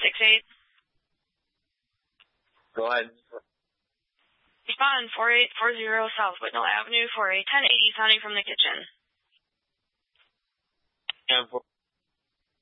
68. Go ahead. Respond 4840 South Whitnell Avenue for a 1080 sounding from the kitchen. And for